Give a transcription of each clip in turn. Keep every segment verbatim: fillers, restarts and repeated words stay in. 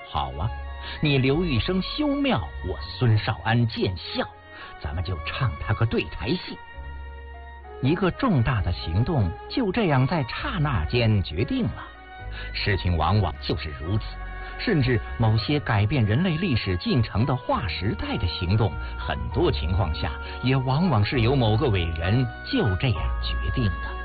好啊，你刘玉生修庙，我孙少安建孝，咱们就唱他个对台戏。一个重大的行动就这样在刹那间决定了。事情往往就是如此，甚至某些改变人类历史进程的划时代的行动，很多情况下也往往是由某个伟人就这样决定的。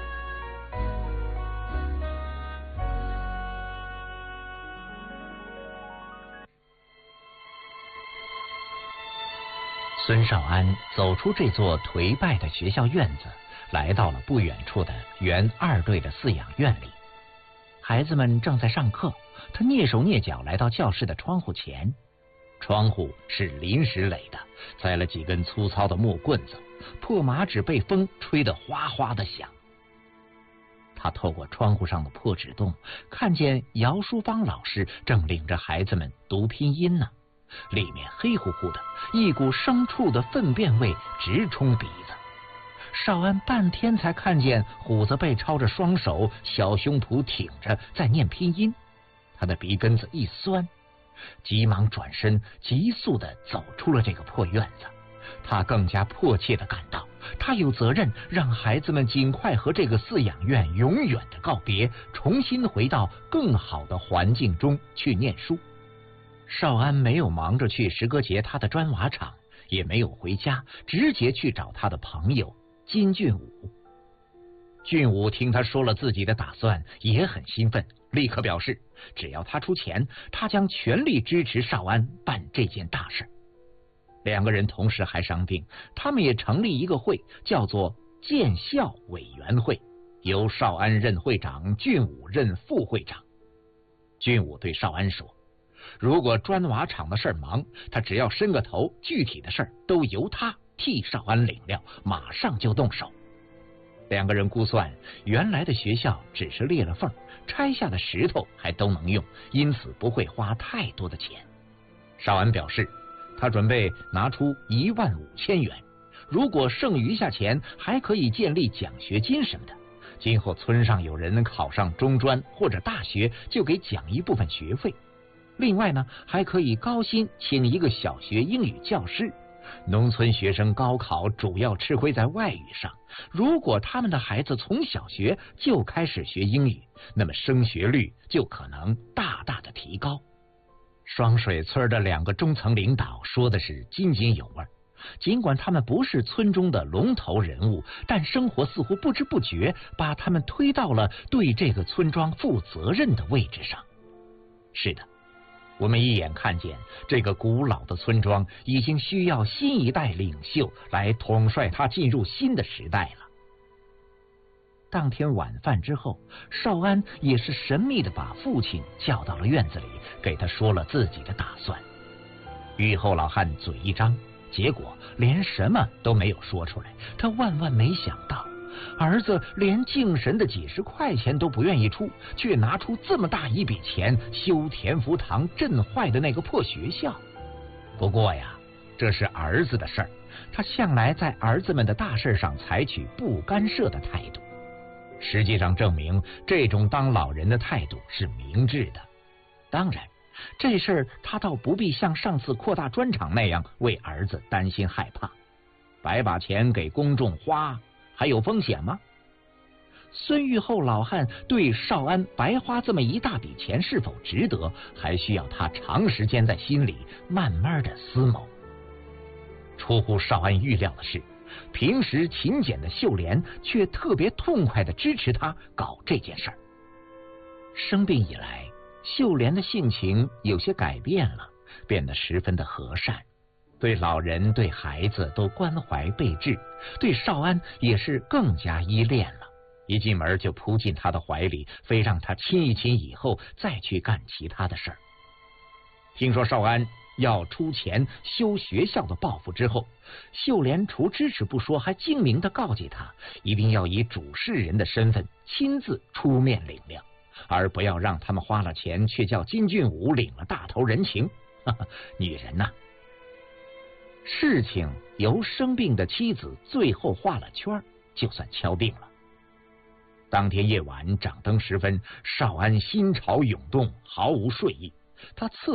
孙少安走出这座颓败的学校院子，来到了不远处的原二队的饲养院里。孩子们正在上课，他蹑手蹑脚来到教室的窗户前。窗户是临时垒的，栽了几根粗糙的木棍子，破麻纸被风吹得哗哗的响。他透过窗户上的破纸洞，看见姚淑芳老师正领着孩子们读拼音呢。里面黑乎乎的，一股牲畜的粪便味直冲鼻子。少安半天才看见虎子背抄着双手，小胸脯挺着在念拼音，他的鼻根子一酸，急忙转身，急速地走出了这个破院子。他更加迫切地感到，他有责任让孩子们尽快和这个饲养院永远的告别，重新回到更好的环境中去念书。少安没有忙着去石歌节他的砖瓦厂，也没有回家，直接去找他的朋友金俊武。俊武听他说了自己的打算，也很兴奋，立刻表示只要他出钱，他将全力支持少安办这件大事。两个人同时还商定，他们也成立一个会，叫做建校委员会，由少安任会长，俊武任副会长。俊武对少安说，如果砖瓦厂的事儿忙，他只要伸个头，具体的事儿都由他替少安领了，马上就动手。两个人估算，原来的学校只是裂了缝，拆下的石头还都能用，因此不会花太多的钱。少安表示，他准备拿出一万五千元，如果剩余下钱，还可以建立奖学金什么的。今后村上有人考上中专或者大学，就给奖一部分学费。另外呢，还可以高薪请一个小学英语教师。农村学生高考主要吃亏在外语上，如果他们的孩子从小学就开始学英语，那么升学率就可能大大的提高。双水村的两个中层领导说的是津津有味，尽管他们不是村中的龙头人物，但生活似乎不知不觉把他们推到了对这个村庄负责任的位置上。是的，我们一眼看见这个古老的村庄已经需要新一代领袖来统帅它进入新的时代了。当天晚饭之后，少安也是神秘的把父亲叫到了院子里，给他说了自己的打算。玉后老汉嘴一张，结果连什么都没有说出来。他万万没想到，儿子连敬神的几十块钱都不愿意出，却拿出这么大一笔钱修田福堂震坏的那个破学校。不过呀，这是儿子的事儿，他向来在儿子们的大事上采取不干涉的态度。实际上证明，这种当老人的态度是明智的。当然，这事儿他倒不必像上次扩大砖厂那样为儿子担心害怕。白把钱给公众花，还有风险吗？孙玉厚老汉对少安白花这么一大笔钱是否值得，还需要他长时间在心里慢慢的思谋。出乎少安预料的是，平时勤俭的秀莲却特别痛快的支持他搞这件事儿。生病以来，秀莲的性情有些改变了，变得十分的和善，对老人对孩子都关怀备至，对少安也是更加依恋了。一进门就扑进他的怀里，非让他亲一亲以后再去干其他的事儿。听说少安要出钱修学校的抱负之后，秀莲除支持不说，还精明的告诫他，一定要以主事人的身份亲自出面领了，而不要让他们花了钱却叫金俊武领了大头人情。哈哈，女人呐、啊！事情由生病的妻子最后画了圈，就算敲定了。当天夜晚掌灯时分，少安心潮涌动，毫无睡意。他侧